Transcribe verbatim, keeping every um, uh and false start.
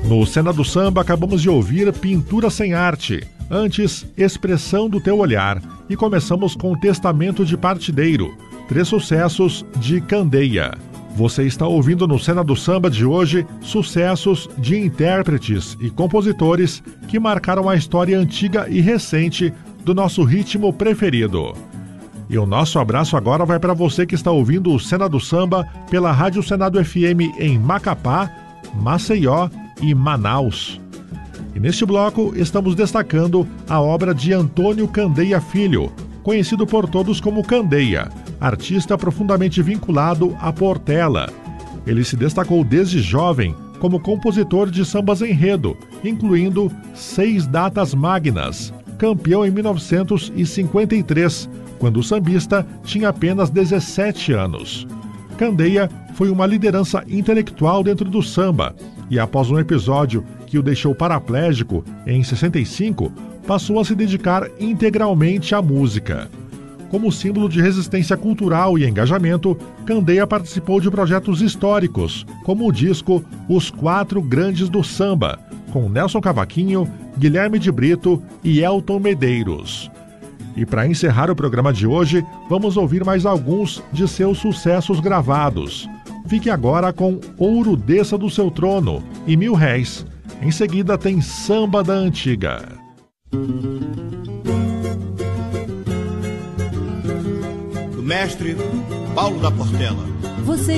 No Cena do Samba, acabamos de ouvir Pintura Sem Arte, antes Expressão do Teu Olhar, e começamos com Testamento de Partideiro, três sucessos de Candeia. Você está ouvindo no Cena do Samba de hoje sucessos de intérpretes e compositores que marcaram a história antiga e recente do nosso ritmo preferido. E o nosso abraço agora vai para você que está ouvindo o Cena do Samba pela Rádio Senado F M em Macapá, Maceió e Manaus. E neste bloco estamos destacando a obra de Antônio Candeia Filho, conhecido por todos como Candeia, artista profundamente vinculado à Portela. Ele se destacou desde jovem como compositor de sambas enredo, incluindo Seis Datas Magnas, campeão em mil novecentos e cinquenta e três, quando o sambista tinha apenas dezessete anos. Candeia foi uma liderança intelectual dentro do samba e, após um episódio que o deixou paraplégico em sessenta e cinco, passou a se dedicar integralmente à música. Como símbolo de resistência cultural e engajamento, Candeia participou de projetos históricos, como o disco Os Quatro Grandes do Samba, com Nelson Cavaquinho, Guilherme de Brito e Elton Medeiros. E para encerrar o programa de hoje, vamos ouvir mais alguns de seus sucessos gravados. Fique agora com Ouro Desça do Seu Trono e Mil Réis. Em seguida tem Samba da Antiga. Do mestre Paulo da Portela. Você